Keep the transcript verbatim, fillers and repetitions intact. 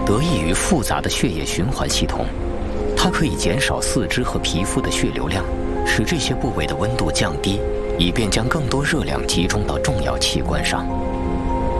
得益于复杂的血液循环系统，它可以减少四肢和皮肤的血流量，使这些部位的温度降低，以便将更多热量集中到重要器官上。